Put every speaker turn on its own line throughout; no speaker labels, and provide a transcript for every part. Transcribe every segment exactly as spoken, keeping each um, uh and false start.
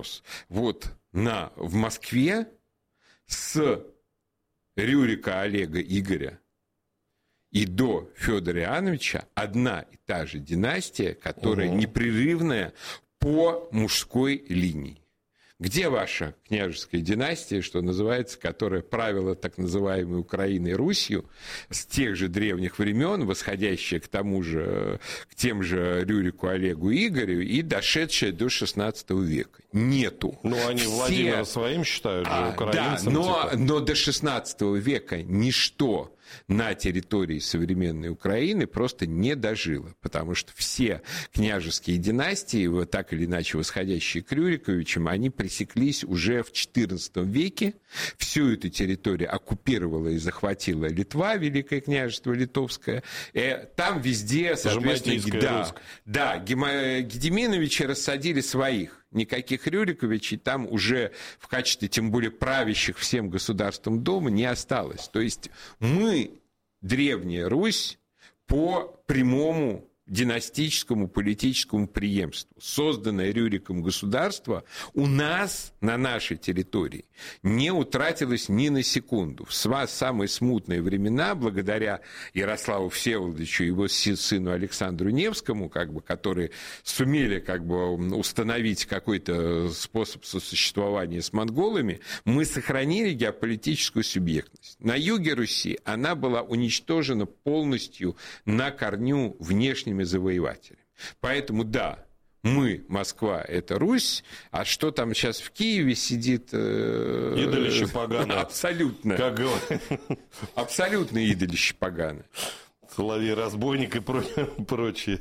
вопрос. Вот на, в Москве с Рюрика Олега Игоря и до Федора Иоанновича одна и та же династия, которая угу. непрерывная по мужской линии. Где ваша княжеская династия, что называется, которая правила так называемой Украиной Русью с тех же древних времен, восходящая к тому же, к тем же Рюрику Олегу Игорю и дошедшая до шестнадцатого века? Нету.
Ну, они
Все...
Владимира своим считают же,
а,
украинцем.
Да, но,
типа.
но до шестнадцатого века ничто на территории современной Украины просто не дожило, потому что все княжеские династии, вот так или иначе восходящие к Рюриковичам, они пресеклись уже в четырнадцатом веке. Всю эту территорию оккупировала и захватила Литва, Великое княжество Литовское. И там везде, соответственно, да, да, Гедеминовичи рассадили своих. Никаких Рюриковичей там уже в качестве, тем более, правящих всем государством дома не осталось. То есть мы, Древняя Русь, по прямому династическому политическому преемству. Созданное Рюриком государство у нас, на нашей территории, не утратилось ни на секунду. В самые смутные времена, благодаря Ярославу Всеволодовичу и его сыну Александру Невскому, как бы, которые сумели как бы, установить какой-то способ сосуществования с монголами, мы сохранили геополитическую субъектность. На юге Руси она была уничтожена полностью на корню внешними завоевателями. Поэтому, да, мы, Москва, это Русь, а что там сейчас в Киеве сидит... Э,
идолище поганое.
Абсолютно.
Как говорят.
Абсолютно идолище поганое.
Соловей, разбойник и прочее.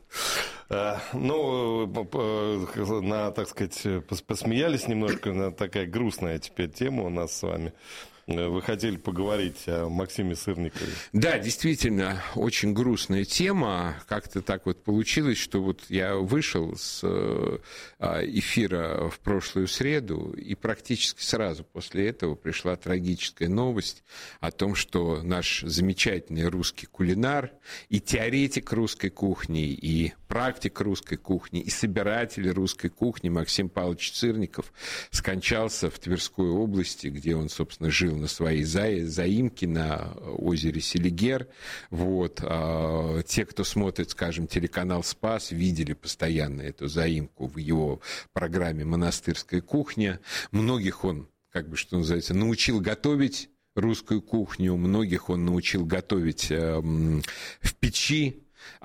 Ну, на, так сказать, посмеялись немножко, на такая грустная теперь тема у нас с вами. Вы хотели поговорить о Максиме Сырникове.
Да, действительно, очень грустная тема. Как-то так вот получилось, что вот я вышел с эфира в прошлую среду, и практически сразу после этого пришла трагическая новость о том, что наш замечательный русский кулинар и теоретик русской кухни, и практик русской кухни, и собиратель русской кухни Максим Павлович Сырников скончался в Тверской области, где он, собственно, жил на своей заимке на озере Селигер. Вот. Те, кто смотрит, скажем, телеканал «Спас», видели постоянно эту заимку в его программе «Монастырская кухня». Многих он, как бы, что называется, научил готовить русскую кухню, многих он научил готовить в печи,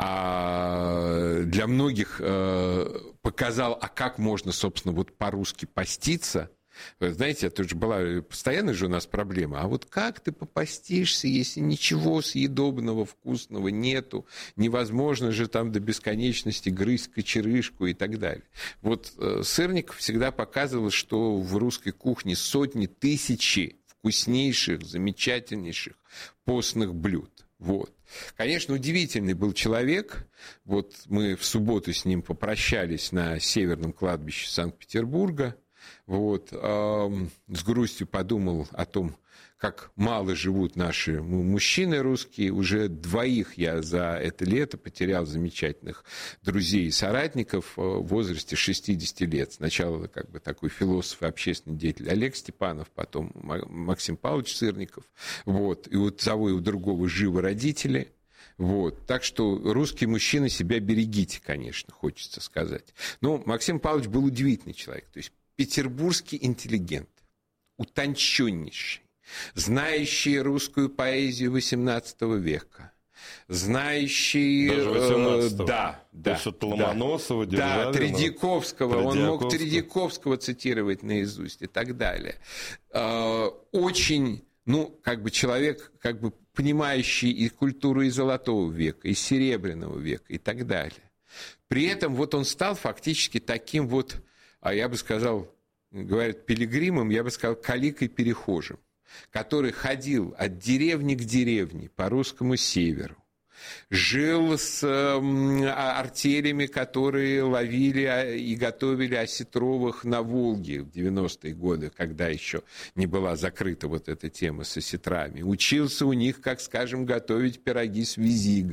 а для многих показал, а как можно, собственно, вот по-русски поститься. Вы знаете, это же была постоянно же у нас проблема. А вот как ты попастишься, если ничего съедобного, вкусного нету? Невозможно же там до бесконечности грызть кочерышку и так далее. Вот Сырников всегда показывал, что в русской кухне сотни, тысячи вкуснейших, замечательнейших постных блюд. Вот. Конечно, удивительный был человек. Вот мы в субботу с ним попрощались на Северном кладбище Санкт-Петербурга. Вот, э, с грустью подумал о том, как мало живут наши мужчины русские. Уже двоих я за это лето потерял замечательных друзей и соратников в возрасте шестидесяти лет. Сначала как бы такой философ и общественный деятель Олег Степанов, потом Максим Павлович Сырников. Вот, и вот того и у другого живы родители. Вот. Так что русские мужчины, себя берегите, конечно, хочется сказать. Но Максим Павлович был удивительный человек. То есть петербургский интеллигент, утонченнейший, знающий русскую поэзию восемнадцатого века, знающий...
Даже восемнадцатого.
Э, да, да.
То есть от Ломоносова, да,
да, Тредьяковского.
Тредьяковского.
Он мог Тредьяковского цитировать наизусть и так далее. Э, очень, ну, как бы человек, как бы понимающий и культуру и Золотого века, и Серебряного века и так далее. При этом вот он стал фактически таким вот, а я бы сказал, говорят, пилигримом, я бы сказал, каликой-перехожим, который ходил от деревни к деревне по русскому северу, жил с артелями, которые ловили и готовили осетровых на Волге в девяностые годы, когда еще не была закрыта вот эта тема с осетрами. Учился у них, как, скажем, готовить пироги с визигой.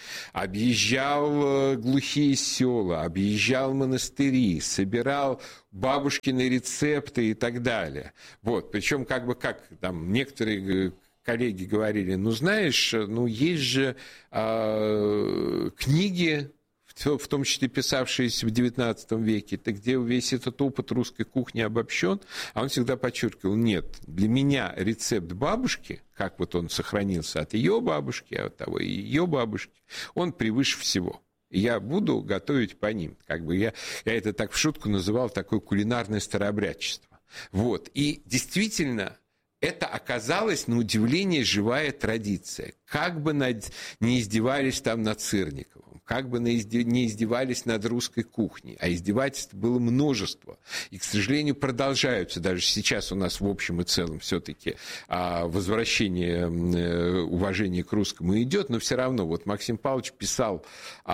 объезжал глухие села, объезжал монастыри, собирал бабушкины рецепты и так далее. Вот. Причем как бы как там некоторые коллеги говорили, ну знаешь, ну есть же э, книги, в том числе писавшиеся в девятнадцатом веке, это где весь этот опыт русской кухни обобщен, а он всегда подчеркивал, нет, для меня рецепт бабушки, как вот он сохранился от ее бабушки, от того и ее бабушки, он превыше всего. И я буду готовить по ним. Как бы я, я это так в шутку называл такое кулинарное старообрядчество. Вот. И действительно, это оказалось, на удивление, живая традиция. Как бы над, не издевались там над Сырниковым, как бы не издевались над русской кухней, а издевательств было множество. И, к сожалению, продолжаются. Даже сейчас у нас в общем и целом все-таки возвращение уважения к русскому идет, но все равно. Вот Максим Павлович писал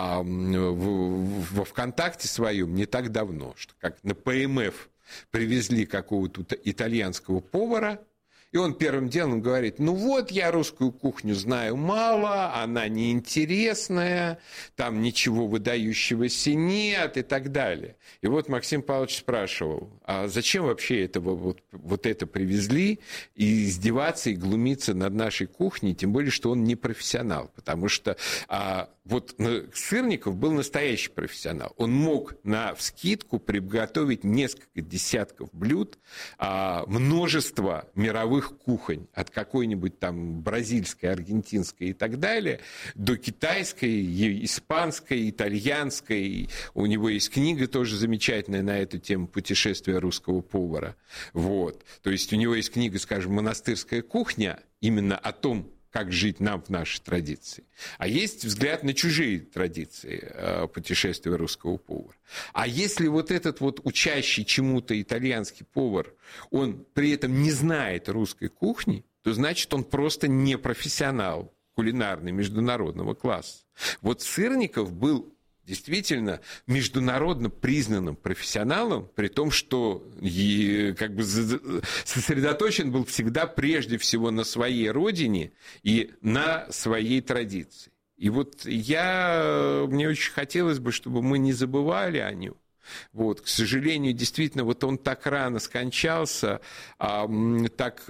во ВКонтакте своем не так давно, что как на ПМФ привезли какого-то итальянского повара, и он первым делом говорит, ну вот, я русскую кухню знаю мало, она неинтересная, там ничего выдающегося нет и так далее. И вот Максим Павлович спрашивал, а зачем вообще этого, вот, вот это привезли, и издеваться, и глумиться над нашей кухней, тем более, что он не профессионал, потому что а, вот Сырников был настоящий профессионал. Он мог навскидку приготовить несколько десятков блюд, а, множество мировых кухонь, от какой-нибудь там бразильской, аргентинской и так далее, до китайской, испанской, итальянской. У него есть книга тоже замечательная на эту тему «Путешествие русского повара». Вот. То есть у него есть книга, скажем, «Монастырская кухня», именно о том, как жить нам в нашей традиции. А есть взгляд на чужие традиции путешествия русского повара. А если вот этот вот учащий чему-то итальянский повар, он при этом не знает русской кухни, то значит, он просто не профессионал кулинарный международного класса. Вот Сырников был действительно международно признанным профессионалом, при том, что и, как бы, сосредоточен был всегда прежде всего на своей родине и на своей традиции. И вот я, мне очень хотелось бы, чтобы мы не забывали о нем. Вот, к сожалению, действительно, вот он так рано скончался, а так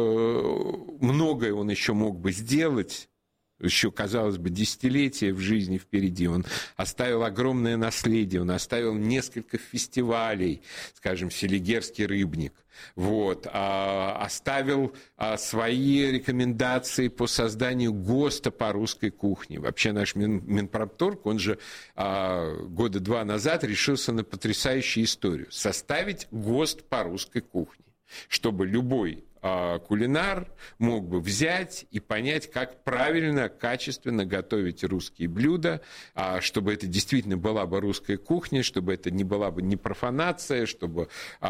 многое он еще мог бы сделать. Еще, казалось бы, десятилетия в жизни впереди. Он оставил огромное наследие, он оставил несколько фестивалей, скажем, «Селигерский рыбник». Вот, а, оставил а, свои рекомендации по созданию ГОСТа по русской кухне. Вообще наш Мин, Минпромторг, он же а, года два назад решился на потрясающую историю. Составить ГОСТ по русской кухне, чтобы любой кулинар мог бы взять и понять, как правильно, качественно готовить русские блюда, чтобы это действительно была бы русская кухня, чтобы это не была бы не профанация, чтобы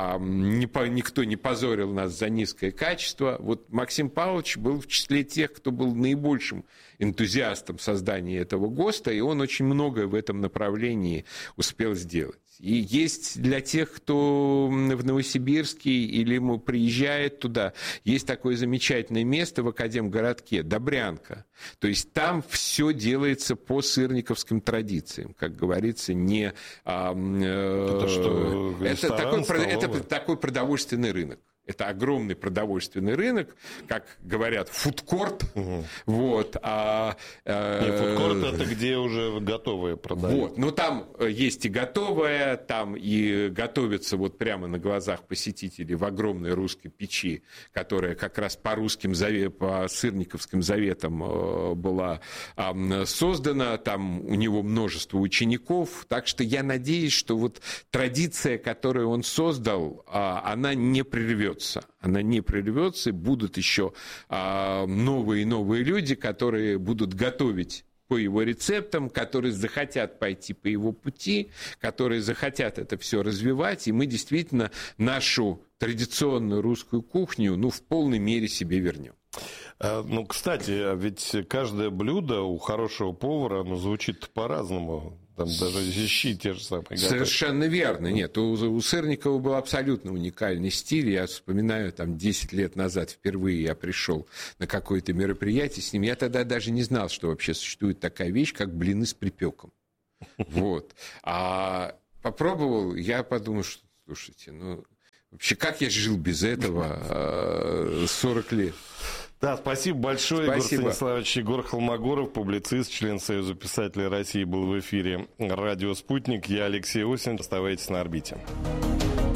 никто не позорил нас за низкое качество. Вот Максим Павлович был в числе тех, кто был наибольшим энтузиастом создания этого ГОСТа, и он очень многое в этом направлении успел сделать. И есть для тех, кто в Новосибирске или ему приезжает туда, есть такое замечательное место в Академгородке, Добрянка. То есть там все делается по сырниковским традициям, как говорится, не... А, э, это что, это такой, это такой продовольственный рынок. Это огромный продовольственный рынок, как говорят, фудкорт. Угу. Вот, а,
а, Нет, фудкорт это где уже готовые продают.
Вот, но там есть и готовое, там и готовится вот прямо на глазах посетителей в огромной русской печи, которая как раз по русским завет, по сырниковским заветам была создана. Там у него множество учеников. Так что я надеюсь, что вот традиция, которую он создал, она не прервется. Она не прервется, и будут еще а, новые и новые люди, которые будут готовить по его рецептам, которые захотят пойти по его пути, которые захотят это все развивать, и мы действительно нашу традиционную русскую кухню ну, в полной мере себе вернем.
Ну, кстати, ведь каждое блюдо у хорошего повара оно звучит по-разному. Там даже щи те же самые.
Совершенно верно. Нет, у, у Сырникова был абсолютно уникальный стиль. Я вспоминаю, там, десять лет назад впервые я пришел на какое-то мероприятие с ним. Я тогда даже не знал, что вообще существует такая вещь, как блины с припеком. Вот. А попробовал, я подумал, что, слушайте, ну, вообще, как я жил без этого сорок лет?
Да, спасибо большое.
Спасибо.
Егор Станиславович Егор Холмогоров, публицист, член Союза писателей России, был в эфире «Радио Спутник». Я Алексей Осин. Оставайтесь на орбите.